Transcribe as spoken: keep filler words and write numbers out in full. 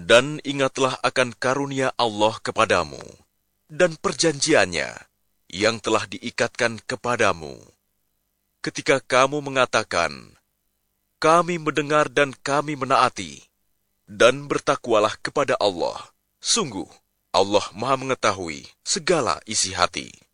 Dan ingatlah akan karunia Allah kepadamu, dan perjanjiannya yang telah diikatkan kepadamu. Ketika kamu mengatakan, kami mendengar dan kami menaati, dan bertakwalah kepada Allah. Sungguh, Allah Maha mengetahui segala isi hati.